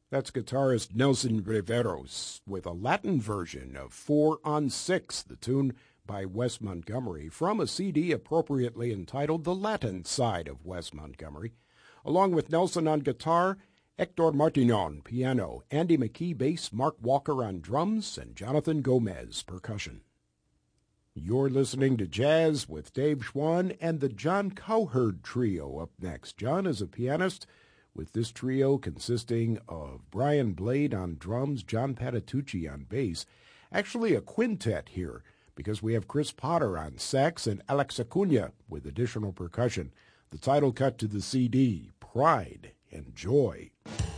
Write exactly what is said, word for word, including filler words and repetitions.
That's guitarist Nelson Riveros with a Latin version of Four on Six, the tune by Wes Montgomery, from a C D appropriately entitled The Latin Side of Wes Montgomery. Along with Nelson on guitar, Hector Martinon piano, Andy McKee bass, Mark Walker on drums, and Jonathan Gomez percussion. You're listening to Jazz with Dave Schwann and the John Cowherd Trio up next. John is a pianist, with this trio consisting of Brian Blade on drums, John Patitucci on bass. Actually a quintet here, because we have Chris Potter on sax and Alex Acuna with additional percussion. The title cut to the C D, Pride and Joy.